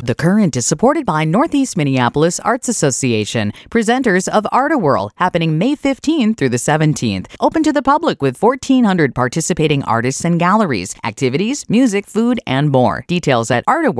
The Current is supported by Northeast Minneapolis Arts Association, presenters of Art-A-Whirl, happening May 15th through the 17th. Open to the public with 1,400 participating artists and galleries, activities, music, food, and more. Details at Art-A-Whirl.